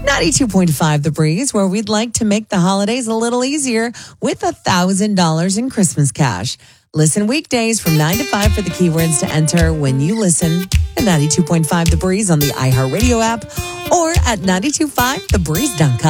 92.5 The Breeze, where we'd like to make the holidays a little easier with $1,000 in Christmas cash. Listen weekdays from 9 to 5 for the keywords to enter when you listen to 92.5 The Breeze on the iHeartRadio app or at 925thebreeze.com.